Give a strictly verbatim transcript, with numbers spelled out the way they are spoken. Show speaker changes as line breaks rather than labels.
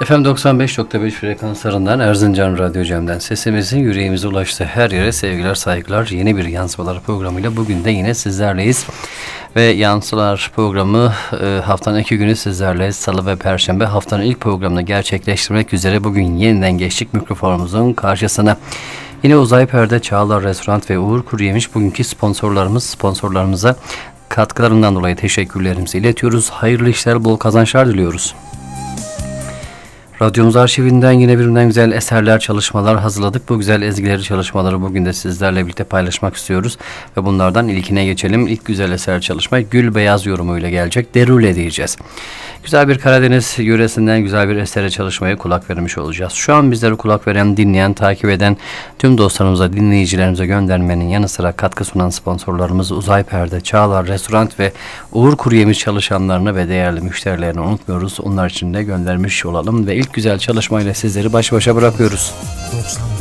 Efendim doksan beş nokta beş frekanslarından Erzincan Radyo Cem'den sesimizin yüreğimize ulaştı her yere sevgiler saygılar. Yeni bir Yansımalar programıyla bugün de yine sizlerleyiz. Ve Yansımalar programı e, haftanın iki günü sizlerleyiz. Salı ve Perşembe haftanın ilk programını gerçekleştirmek üzere bugün yeniden geçtik mikrofonumuzun karşısına. Yine Uzay Perde, Çağlar Restoran ve Uğur Kuruyemiş bugünkü sponsorlarımız. Sponsorlarımıza katkılarından dolayı teşekkürlerimizi iletiyoruz. Hayırlı işler, bol kazançlar diliyoruz. Radyomuz arşivinden yine birbirinden güzel eserler, çalışmalar hazırladık. Bu güzel ezgileri, çalışmaları bugün de sizlerle birlikte paylaşmak istiyoruz. Ve bunlardan ilkine geçelim. İlk güzel eser çalışma Gül Beyaz yorumuyla gelecek. Derule diyeceğiz. Güzel bir Karadeniz yöresinden güzel bir esere çalışmaya kulak vermiş olacağız. Şu an bizlere kulak veren, dinleyen, takip eden tüm dostlarımıza, dinleyicilerimize göndermenin yanı sıra katkı sunan sponsorlarımız Uzay Perde, Çağlar Restoran ve Uğur Kuruyemiş çalışanlarını ve değerli müşterilerini unutmuyoruz. Onlar için de göndermiş olalım ve ilk güzel çalışmayla sizleri baş başa bırakıyoruz.